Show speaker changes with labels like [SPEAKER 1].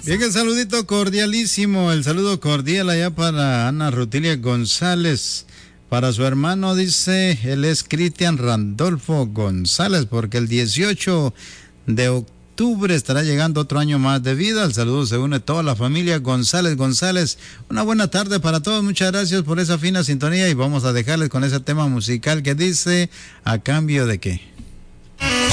[SPEAKER 1] Bien, el saludito cordialísimo, el saludo cordial allá para Ana Rutilia González. Para su hermano, dice, él es Cristian Randolfo González, porque el 18 de octubre estará llegando otro año más de vida. El saludo se une toda la familia González. Una buena tarde para todos, muchas gracias por esa fina sintonía y vamos a dejarles con ese tema musical que dice, ¿a cambio de qué?